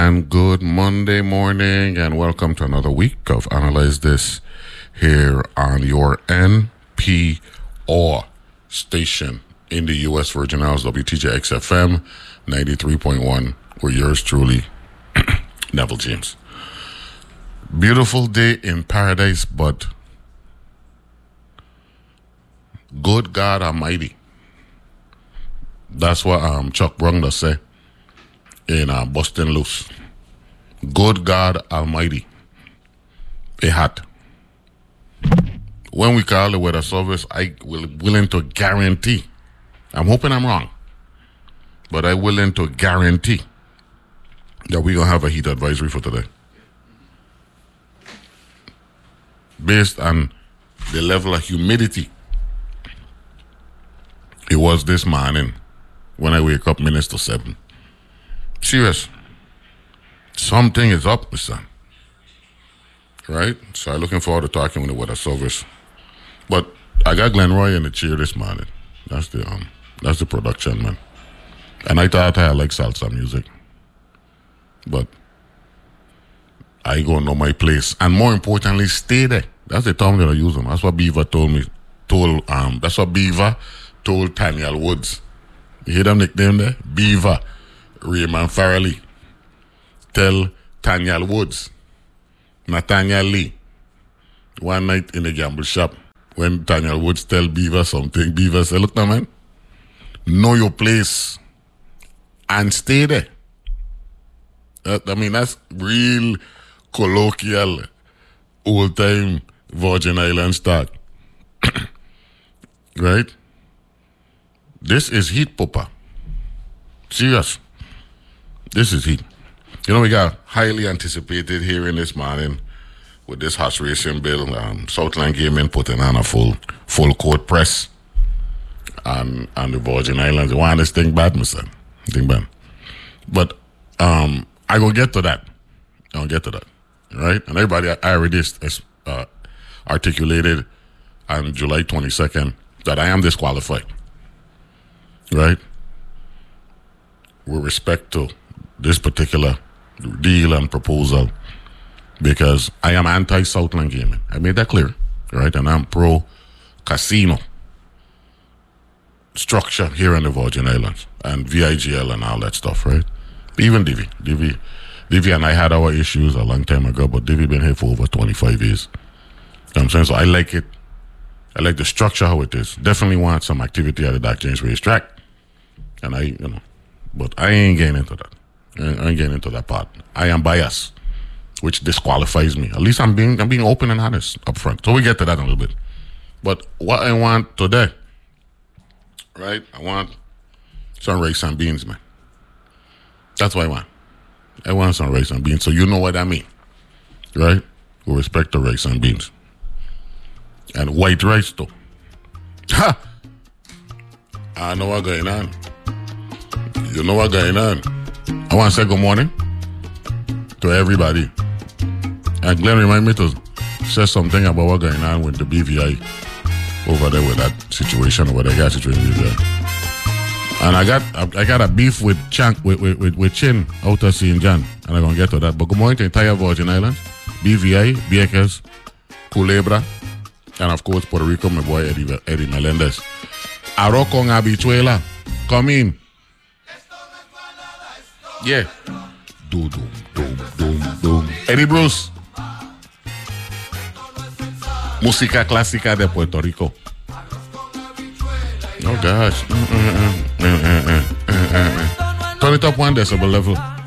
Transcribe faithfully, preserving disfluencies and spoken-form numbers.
And good Monday morning, and welcome to another week of Analyze This here on your N P R station in the U S Virgin Islands, W T J X F M ninety-three point one, with yours truly, Neville James. Beautiful day in paradise, but good God Almighty. That's what um, Chuck Brung does say in uh, Bustin' Loose. Good God Almighty. It hot. When we call the weather service, I will willing to guarantee. I'm hoping I'm wrong, but I'm willing to guarantee that we're going to have a heat advisory for today. Based on the level of humidity it was this morning when I wake up minutes to seven. Serious. Something is up, my son. Right? So I'm looking forward to talking with the weather service. But I got Glenroy in the chair this morning. That's the um that's the production, man. And I thought I like salsa music. But I go know my place. And more importantly, stay there. That's the term that I use them. That's what Beaver told me. Told um that's what Beaver told Tanyal Woods. You hear them nickname there? Beaver. Raymond Farrelly. Tell Tanyal Woods. Nathaniel Lee. One night in the gamble shop, when Tanyal Woods tell Beaver something, Beaver say, look now, man, know your place and stay there. Uh, I mean, that's real colloquial, old-time Virgin Islands talk. Right? This is heat, Papa. Serious. This is heat. You know, we got highly anticipated hearing this morning with this horse racing bill. Um, Southland Gaming putting on a full full court press on, on the Virgin Islands. Why this thing bad, my son? Thing bad. But um, I will get to that. I'll get to that. Right? And everybody, I already uh, articulated on July twenty-second that I am disqualified. Right? With respect to this particular deal and proposal, because I am anti-Southland Gaming. I made that clear, right? And I'm pro-casino structure here in the Virgin Islands and V I G L and all that stuff, right? Even Divi. Divi, Divi and I had our issues a long time ago, but Divi been here for over twenty-five years. You know what I'm saying? So I like it. I like the structure, how it is. Definitely want some activity at the Doc James racetrack. And I, you know, but I ain't getting into that. I ain't getting into that part. I am biased, which disqualifies me. At least I'm being I'm being open and honest up front. So we get to that in a little bit. But what I want today, right? I want some rice and beans, man. That's what I want. I want some rice and beans. So you know what I mean, right? With respect to rice and beans. And white rice, though. Ha! I know what's going on. You know what's going on. I want to say good morning to everybody. And Glenn remind me to say something about what's going on with the B V I over there with that situation over there, gas situation B V I. And I got I got a beef with Chank with with, with, with Chin out of Saint John, and I'm gonna get to that. But good morning to the entire Virgin Islands, B V I, Vieques, Culebra, and of course Puerto Rico, my boy Eddie Eddie Melendez. Arroz con habichuela. Come in. Yeah. Doom, doom, doom, doom, doom. Eddie Bruce. Música clásica de Puerto Rico. Oh gosh. Mm, mm, mm, mm, mm, mm, mm, mm. Turn it up one decibel level.